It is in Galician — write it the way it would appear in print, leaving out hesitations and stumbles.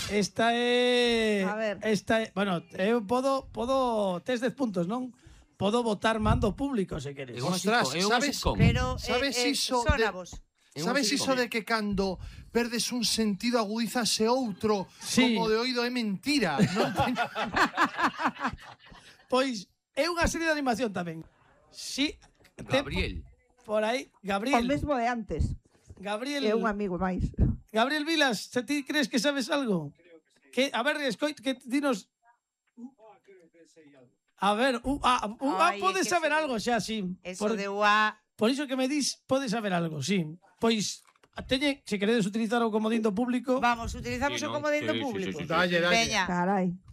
Esta é... A ver. Esta é... Bueno, eu podo... Tes 10 puntos, non? Podo votar mando público, se queres. Ostras, ¿sabes? Pero ¿Sabes iso son de- a vos. Sabes iso de que cando perdes un sentido agudízase outro, Sí. como de oído é mentira? Non teño... Pois é unha serie de animación tamén. Sí, Gabriel. por aí, O Gabriel. mesmo de antes. Gabriel. É un amigo máis. Gabriel Vilas, se ti crees que sabes algo? Que a ver, escoit, que dinos. A ver, Ai, pode é que saber eso- algo xa, sí. Eso de UA. Por iso que me dis, pode saber algo, sí. Pois teñe, se queredes utilizar o comodín do público. Vamos, utilizamos Sí, o ¿no? comodín do Sí, sí, público. sí, sí. Dalle, dalle. Veña. Carai.